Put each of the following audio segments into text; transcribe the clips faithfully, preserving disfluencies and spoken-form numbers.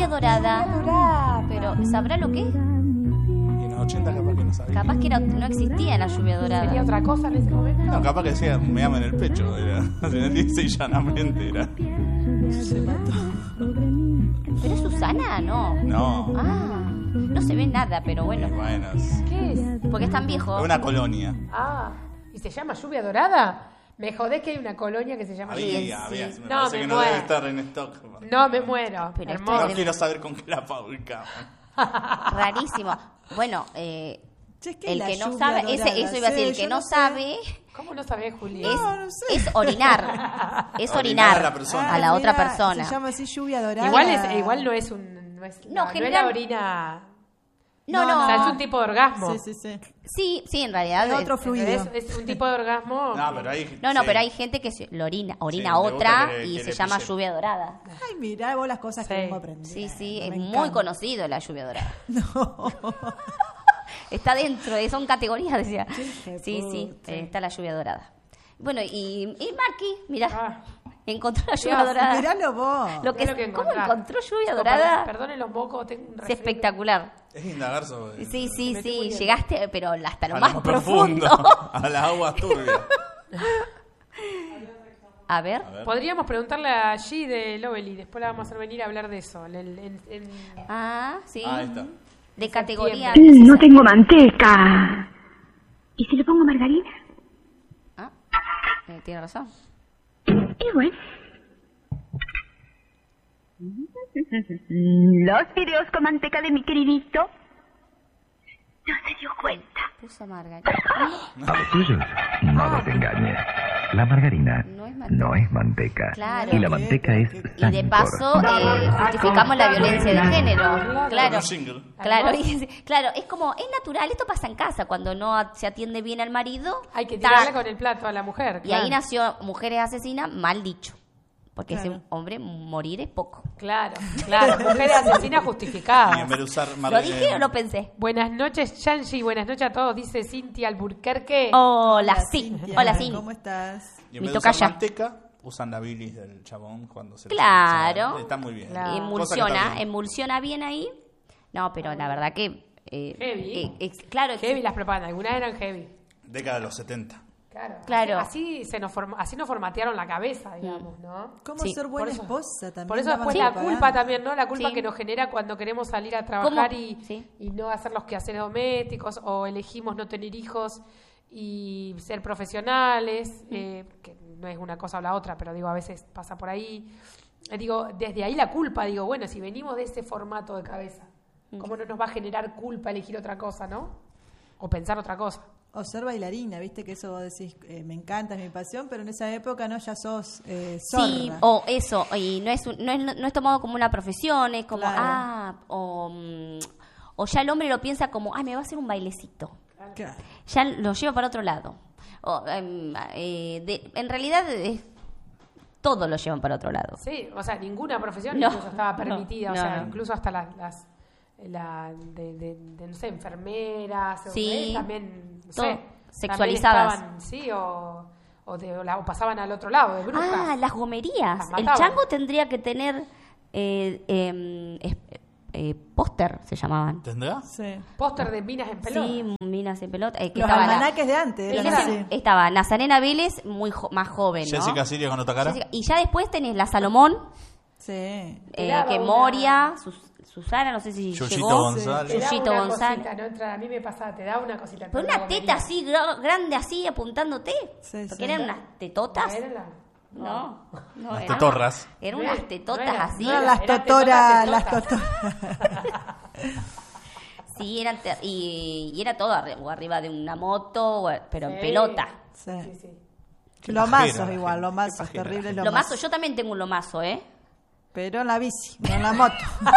dorada. Lluvia dorada. Pero, ¿sabrá lo que es? Y en los ochenta capaz que no sabía. Capaz que no, no existía la lluvia dorada. ¿Sería otra cosa en ese momento? No, capaz que decía, me llama en el pecho. Era, dice llanamente, era. Se mató. ¿Pero es Susana? No. No. Ah, no se ve nada, pero bueno. Bueno, es ¿Qué es? Porque es tan viejo. una colonia. Ah, ¿y se llama lluvia dorada? Me jodés que hay una colonia que se llama lluvia. Había, había. Me No, parece me que no muero. debe estar en stock. No, me muero. Pero Hermoso. No quiero saber con qué la fabricaban. Rarísimo. Bueno, eh, Che, es que el la que no lluvia sabe, dorada, ese, eso iba a decir, sí, el que yo no, no sé. sabe ¿Cómo no sabés, Juli? es, No, no sé. es orinar. Es Orinar orinar a la persona. a la Ah, otra mira, persona. Se llama así lluvia dorada. Igual, es, igual no es un... No, es, No, no, no es general- la orina... No, no. O sea, es un tipo de orgasmo. Sí, sí, sí. Sí, sí, en realidad. Es es- otro fluido. Es, es un tipo de orgasmo... No, pero hay. No, no, sí. pero hay gente que se, lo orina, orina Sí, le gusta otra que le- y que se le llama pille. lluvia dorada. Ay, mirá vos las cosas Sí. que vengo aprendiendo. Sí, sí, Me es muy encanta. conocido la lluvia dorada. No. Está dentro, de- son categorías, decía. Qué Sí, sí, puta. eh, está la lluvia dorada. Bueno, y, y Marky, mira, Ah. encontró la lluvia Dios, dorada. Miralo vos. Lo que, Mirá lo que ¿Cómo encontrás. encontró lluvia Chico, dorada? perdón- Perdonen los mocos, tengo un Es resfriado. espectacular. Es indagar sobre. Sí, sí, Me estoy sí, muriendo. llegaste, pero hasta lo a más lo profundo. A las aguas turbias. A ver. A ver. Podríamos preguntarle a G de Lovely, después la vamos a hacer venir a hablar de eso. En, el- en- en- Ah, sí. Ah, ahí está. De categoría. septiembre. No tengo manteca. ¿Y si le pongo margarina? Ah, eh, tiene razón. Y bueno. Los fideos con manteca de mi queridito. No se dio cuenta. Puso margarina. A los tuyos, no los engañes. La margarina No es manteca. no es manteca. Claro. Y la manteca es Y de Sancor. paso eh, justificamos la violencia de género. Claro. Un single. Claro, y- claro, es como, es natural, esto pasa en casa, cuando no a- se atiende bien al marido. Hay que ta- tirarle con el plato a la mujer. Y ahí claro. nació Mujeres Asesinas, mal dicho. Porque Claro. ese hombre morir es poco. Claro, claro. Mujeres asesinas Y justificadas. en vez de usar ¿Lo margarina. dije o lo pensé? Buenas noches, Yanji. Buenas noches a todos, dice Cintia Alburquerque. Hola, sí. Cintia, Hola, sí. ¿Cómo estás? Y en Mi vez de usar tocaya. manteca, usan la bilis del chabón cuando se Claro. se- Está muy bien. Claro. Cosa que está Emulsiona, bien. emulsiona bien ahí. No, pero la verdad que... eh, Heavy. eh, ex- claro, ex- Heavy las propagandas, algunas eran heavy. Década de los setenta. Claro. Claro. Así, así, se nos form- así nos formatearon la cabeza, digamos, ¿no? ¿Cómo Sí. ser buena Por eso- esposa también? Por eso daban después la la propaganda. culpa también, ¿no? La culpa Sí. que nos genera cuando queremos salir a trabajar ¿Cómo? y, Sí. y no hacer los quehaceres domésticos o elegimos no tener hijos y ser profesionales, eh, que no es una cosa o la otra, pero digo, a veces pasa por ahí. Eh, digo, desde ahí la culpa, digo, bueno, si venimos de ese formato de cabeza, ¿cómo no nos va a generar culpa elegir otra cosa, no? O pensar otra cosa. O ser bailarina, viste que eso vos decís, eh, me encanta, es mi pasión, pero en esa época no, ya sos eh, zorra. Sí, o eso, y no es, un- no es, no es tomado como una profesión, es como, Claro. ah, o, mm, o ya el hombre lo piensa como, ah, me va a hacer un bailecito. Claro. Ya lo lleva para otro lado. O, em, eh, de- en realidad, eh, todo lo llevan para otro lado. Sí, o sea, ninguna profesión No, incluso estaba no, permitida, o no, sea, no. incluso hasta las, las la de, de, de, no sé, enfermeras, o, Sí, eh, también, no todo sé, sexualizadas. también estaban, sí, o, o, de- o la- o pasaban al otro lado, de brujas. Ah, las gomerías. Las El mataban. chango tendría que tener eh, em, es- eh, póster, se llamaban. ¿Tendrá? Sí. Póster de minas en pelota. Sí, minas en pelota. eh, que Los estaba la- almanaques de antes eran Ella- así. Estaba Nazarena Vélez, muy jo- más joven, ¿no? Jessica Siria con otra cara. Jessica- y ya después tenés la Salomón, Sí. eh, Tiraba que una- Moria, Sus- Susana, no sé si Yuyito llegó. González. Te da Yuyito una González. cosita, ¿no? Entra- a mí me pasaba, te da una cosita. Pero entrar una a la teta gomería. así, gra- grande así, apuntándote. Sí, Porque sí. eran unas tetotas. Era la- No, no. Las eran- tetorras. Eran No unas era- tetotas no era- así. No eran era- las era totoras, tetotas, las tetotas. totoras. Sí, eran te- y, y era todo arri- o arriba de una moto, o- pero en Sí. pelota. Sí. Sí, sí. Qué Lomazos pajera la igual, gente, lomazos, qué pajera la terribles gente. Lomazo, lomazos. yo también tengo un lomazo, ¿eh? Pero en la bici, no en la moto.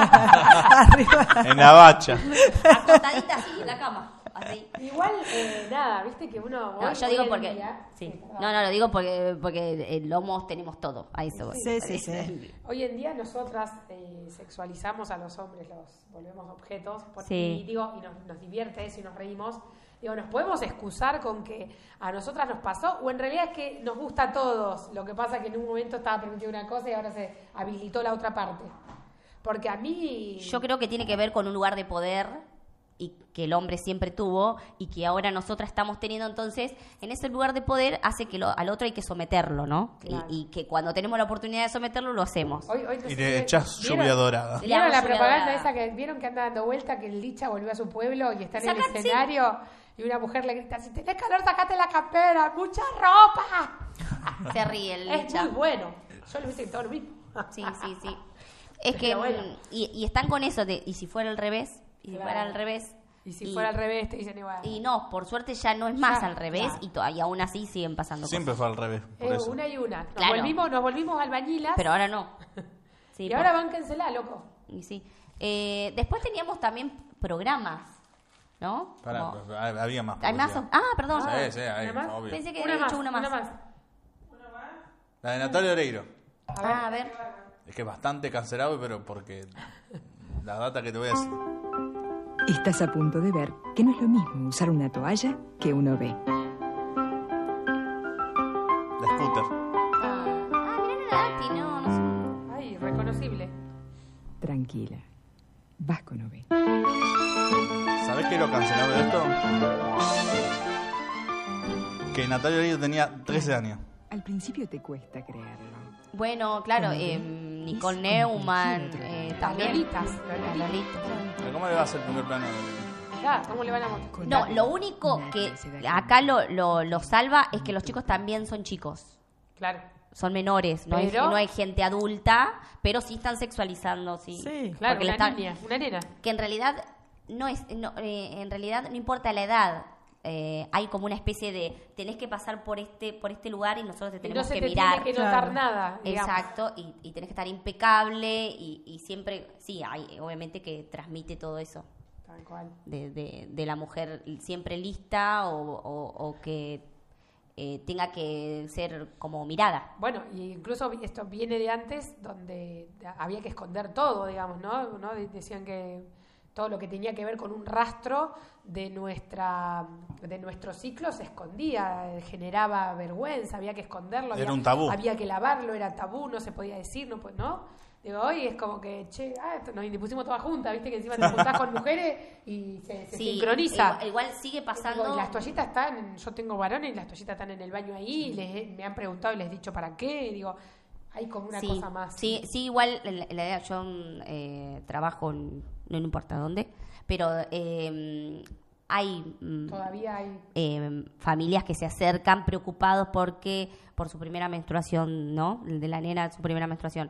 Arriba. En la bacha. Acostadita así en la cama. Así. Igual, eh, nada, viste que uno... No, hoy- yo hoy digo en porque. día- Sí. perdón. No, no, lo digo porque, porque en lomos tenemos todo. A eso voy. Sí, sí, sí. Hoy en día nosotras eh, sexualizamos a los hombres, los volvemos objetos, porque, Sí. y digo, y nos, nos divierte eso y nos reímos. Digo, ¿nos podemos excusar con que a nosotras nos pasó? O en realidad es que nos gusta a todos. Lo que pasa es que en un momento estaba permitida una cosa y ahora se habilitó la otra parte. Porque a mí... Yo creo que tiene que ver con un lugar de poder y que el hombre siempre tuvo y que ahora nosotras estamos teniendo. Entonces, en ese lugar de poder hace que lo, al otro hay que someterlo, ¿no? Claro. Y, y que cuando tenemos la oportunidad de someterlo, lo hacemos. Hoy, hoy no Y sé le si- echás ¿vieron? lluvia dorada. Le ¿Vieron damos la lluvia propaganda dorada. esa que vieron que anda dando vuelta, que el Licha volvió a su pueblo y está en el Saca- sí. escenario y una mujer le grita, si tenés calor, sacate la campera, mucha ropa? Se ríe el Es Licha. muy bueno. Yo le hubiese todo lo mismo. Sí, sí, sí. Es que, Pero bueno. mm, y, y están con eso de, y si fuera al revés, y si Claro. fuera al revés. Y si fuera al revés, te dicen igual. Y no, por suerte ya no es más Ya, al revés, claro. y, to- y aún así siguen pasando Siempre cosas. fue al revés. Por Eh, eso. una y una. Nos, Claro. volvimos, nos volvimos albañilas. Pero ahora no. Sí, y por- ahora bánquensela, loco. y sí. Eh, después teníamos también programas, ¿no? Pará, Como- había más. ¿Hay más? publicidad. Ah, perdón. Sí, sí, hay, ¿Una más? obvio. Pensé que Una había más, hecho una más. una más. La de Natalia Oreiro. Ah, a ver. Es que es bastante cancelable, pero porque la data que te voy a decir. Estás a punto de ver que no es lo mismo usar una toalla que uno ve. La scooter. Ah, ah, mirá la Nati, no, no sé. Ay, reconocible. Tranquila, Vasco no ve. ¿Sabés qué es lo cancelable de esto? Que Natalia Oreiro tenía trece años. Al principio te cuesta creerlo. Bueno, claro, eh, Nicole Neumann, eh, también. Lolitas, La Lolita. Pero ¿cómo le va a hacer el primer plano? Ya, ¿cómo le van a mostrar? Con No, la- lo único Nadie que se da acá lo, lo, lo salva es que los chicos también son chicos. Claro. Son menores, no, hay, Pero- no hay gente adulta, pero sí están sexualizando, sí. Sí. Claro, Porque le una están- niña, una nena. Que en realidad no es, no, eh, en realidad no importa la edad. Eh, hay como una especie de tenés que pasar por este por este lugar y nosotros te Y no tenemos se que te mirar. tiene que notar Claro. nada, digamos. Exacto, y, y tenés que estar impecable y, y siempre, sí, hay obviamente que transmite todo eso Tal cual. de, de, de la mujer siempre lista o, o- o que eh, tenga que ser como mirada. Bueno, y incluso esto viene de antes, donde había que esconder todo, digamos, ¿no? ¿No? De- Decían que todo lo que tenía que ver con un rastro de nuestra de nuestro ciclo se escondía, eh, generaba vergüenza, había que esconderlo. Era había, un tabú. Había que lavarlo, era tabú, no se podía decir, no, pues, ¿no? Digo, hoy es como que, che, ah, esto- nos pusimos todas juntas, viste que encima te juntás con mujeres y se, se Sí, sincroniza. Igual, igual sigue pasando. Digo, y las toallitas están, yo tengo varones y las toallitas están en el baño ahí, y les, me han preguntado y les he dicho para qué, digo, hay como una sí, cosa más. Sí, sí, igual la, la idea, yo mm, eh, trabajo, en- no importa dónde, pero eh, hay mm, Todavía hay. eh, familias que se acercan preocupados porque por su primera menstruación, ¿no? El de la nena, su primera menstruación.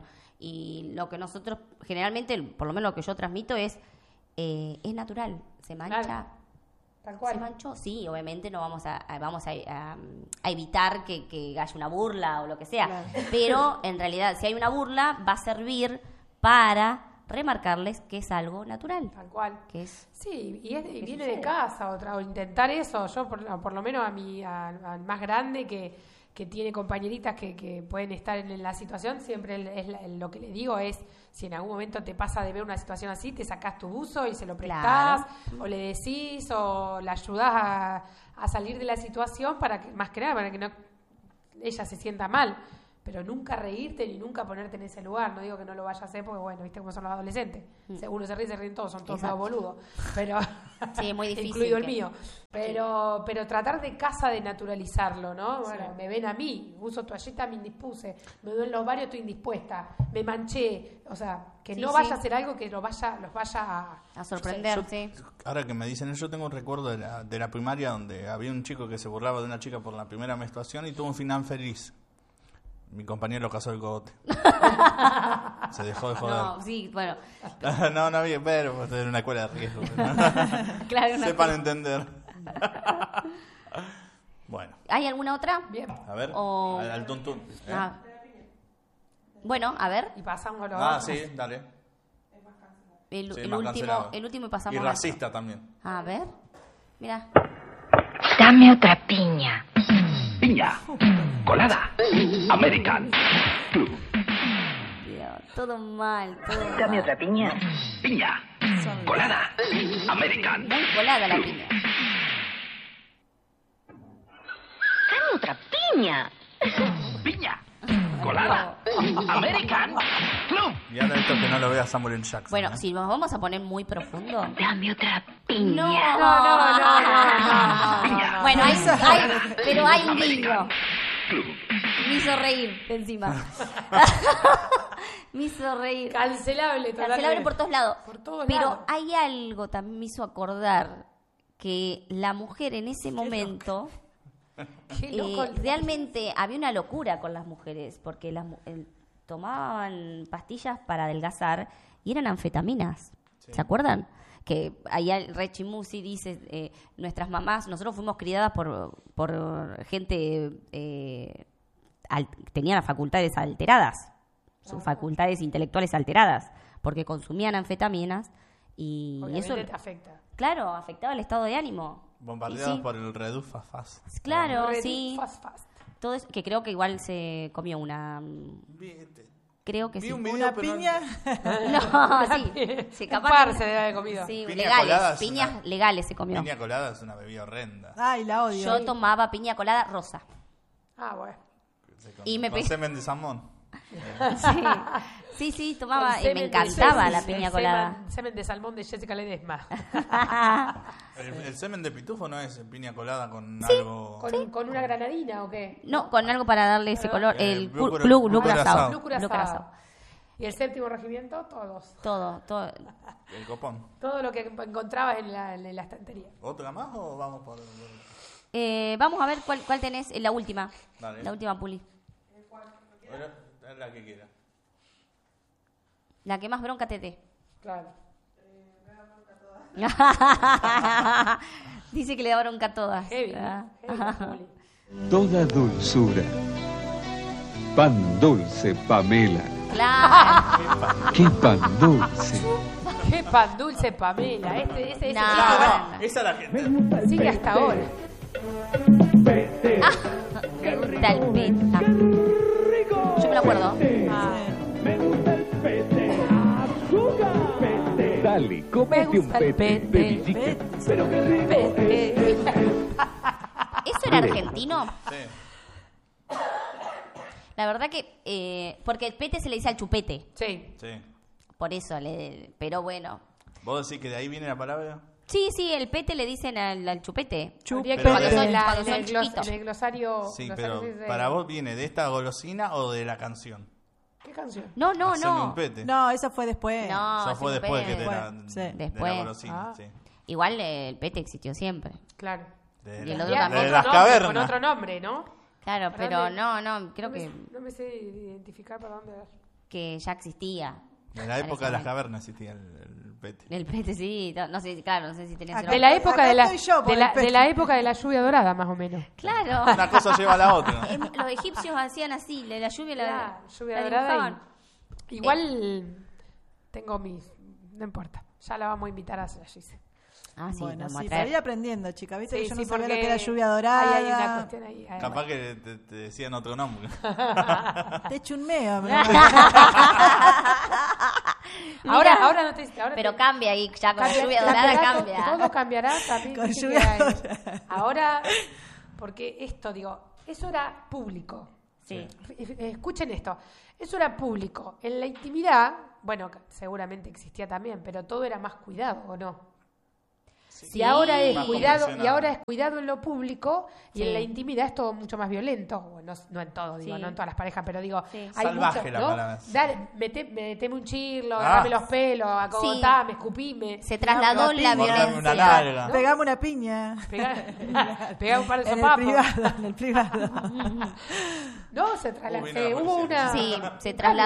Y lo que nosotros, generalmente, por lo menos lo que yo transmito es, eh, es natural, se mancha. Claro, tal ¿Se cual. manchó? Sí, obviamente no vamos a, a- vamos a, a- a evitar que, que haya una burla o lo que sea. Claro. Pero en realidad, si hay una burla, va a servir para remarcarles que es algo natural. Tal cual. Que es. Sí, y, es- y ¿Qué viene sucede? de casa, otra, o intentar eso. Yo, por, por lo menos a mi, al, al más grande que, que tiene compañeritas que, que pueden estar en, la situación, siempre el- es la- lo que le digo es, si en algún momento te pasa de ver una situación así, te sacás tu buzo y se lo prestás, o le decís, o la ayudás a, a salir de la situación para que, más que nada, para que no ella se sienta mal. Pero nunca reírte ni nunca ponerte en ese lugar. No digo que no lo vaya a hacer porque, bueno, viste cómo son los adolescentes. Si uno se ríe, se ríen todos, son todos Exacto. medio boludos. Pero, Sí, es muy difícil incluido el que- mío. Pero, pero tratar de casa de naturalizarlo, ¿no? Bueno, me ven a mí, uso toallita, me indispuse. Me duelen los varios, estoy indispuesta. Me manché. O sea, que Sí, no sí. vaya a hacer algo que lo vaya, los vaya a... A sorprender, sí. Ahora que me dicen eso, yo tengo un recuerdo de la, de la primaria donde había un chico que se burlaba de una chica por la primera menstruación y tuvo un final feliz. Mi compañero casó el cogote. Se dejó de joder. No, sí, bueno. No, no había, pero pues, era una escuela de riesgo. Claro, una Sepan cosa. entender. Bueno, ¿Hay alguna otra? Bien. a ver, O- al, al tuntún. ¿eh? Ah. Bueno, a ver. Y pasamos a los Ah, otros. sí, dale. El, Sí, el más último, cancelado. el último y pasamos Y al- racista también. A ver. Mira. Dame otra piña. Piña. Colada. American. Club. Dios, todo mal, todo Dame mal. otra piña. Piña. Colada. American. Muy colada la piña. Dame otra piña. Piña. colada. American Club. Y ahora esto que no lo vea Samuel L. Jackson. Bueno, ¿eh? si nos vamos a poner muy profundo. Dame otra piña. No, No, no, no, no, no, no. Bueno, hay, hay, pero hay un niño. Me hizo reír encima. Me hizo reír. Cancelable, Cancelable totalmente. por todos lados. Por todos Pero lados. hay algo también me hizo acordar que la mujer en ese momento Qué loco. eh, realmente había una locura con las mujeres porque las mu- el- tomaban pastillas para adelgazar y eran anfetaminas. ¿Se acuerdan? Que allá Rechi Musi dice, eh, nuestras mamás, nosotros fuimos criadas por, por gente, eh, al- tenían las facultades alteradas, sus facultades intelectuales alteradas, porque consumían anfetaminas y Obviamente eso, te afecta. claro, afectaba el estado de ánimo. Bombardeados Y sí. por el Redufa Fast. Claro, Ready, sí. Fast, fast. Todo eso, que creo que igual se comió una... mm, Creo que Vi sí. un video, Una pero no- piña. No, sí. sí Un capaz par que- se debe haber comido. Sí, Piña legales. colada es Piñas una- legales se comió. Piña colada es una bebida horrenda. Ay, la odio. Yo tomaba piña colada rosa. Ah, bueno. Con, Y me con pe- semen de salmón. Sí, sí, sí, tomaba Con y me semen de- encantaba semen- la piña semen- colada. Semen de salmón de Jessica Ledesma. El, el semen de pitufo no es piña colada con algo... ¿Con, ¿Con una granadina o qué? No, con algo para darle ese color. Eh, El blue cur- cura- blue- blue blue curazao. curazao. Blue curazao. Blue curazao. Y el séptimo regimiento, todos. Todo, todo. El copón. Todo lo que encontrabas en la, en la estantería. ¿Otra más o vamos por...? Eh, vamos a ver cuál, cuál tenés, eh, la última. Dale. La última, Puli. Bueno, es la que quiera. La que más bronca te dé. Claro. Dice que le da bronca a todas. Heavy, Ah. heavy la Juli. Toda dulzura. Pan dulce, Pamela. Claro. ¡Qué pan dulce! Qué pan dulce, Pamela. Este, ese, ese No. chico igual Esa es la gente. sigue hasta ahora. Me gusta el pet. Ah. Yo me lo acuerdo. Ah, Dale, me comete un gusta el pete, pete. bebillita. Pete. ¿Eso era argentino? Sí, La verdad que... eh, porque el pete se le dice al chupete. Sí. sí. Por eso, le, pero bueno. ¿Vos decís que de ahí viene la palabra? Sí, sí, el pete le dicen al, al chupete. Habría que Pero- poner Cuando son- la- cuando en, son el glos- chiquitos. en el glosario. Sí, glosario pero de- ¿para vos viene de esta golosina o de la canción? ¿Qué canción? No, no, Haceme no. un pete. No, eso fue después. No, Eso fue haceme un después que pete. de la, Sí. de Después. la golosina. Ah. Sí. Igual eh, el pete existió siempre. Claro. De, Y la- el de otro también. Otro las nombre, cavernas. Con otro nombre, ¿no? Claro, ¿Para pero dónde? no, no, creo no me, que, no me sé identificar para dónde vas. que ya existía. En la época de las Parece. cavernas existía el, el pete. El pete, sí. No, no sé, claro, no sé si tenías... Acá- el De la otro. época acá de la, estoy yo por de, la, el pete. de la época de la lluvia dorada, más o menos. Claro. Una cosa lleva a la otra. Em, Los egipcios hacían así, la, la lluvia la, La lluvia la dorada. dibujaban. y- Igual tengo mis... No importa. Ya la vamos a invitar a Gise. Ah, sí, Bueno, vamos a sí, traer. para ir aprendiendo, chica. Viste Sí, que yo sí, no sabía lo porque que era lluvia dorada. Ahí hay una cuestión ahí. ahí. Capaz que te, te decían otro nombre. Te chunmeo. me- Ahora, Mirá. ahora no te... Ahora Pero te- cambia ahí, ya con la Cambia- lluvia dorada cambiará, cambia. to- Todo cambiará también. Con viste lluvia que hay- dorada. Ahora, porque esto, digo, eso era público. Sí. F- Escuchen esto. Eso era público. En la intimidad, bueno, seguramente existía también, pero todo era más cuidado, ¿o no? Sí. Y ahora es Más cuidado, y convencional. ahora es cuidado en lo público y Sí. en la intimidad es todo mucho más violento. Bueno, no, no en todo, digo, Sí. no en todas las parejas, pero digo, Sí. hay Salvaje mucho, la ¿no? palabra. Dale, mete, meteme un chirlo, Ah. dame los pelos, acogotame, escupime. Se trasladó la Mordame una violencia. larga. Pegame una piña. Pegá, pegá un par de En el sopapos. privado, en el privado. No, se trasladó. Uh, vino la hubo policía. una. Sí, se un cambio,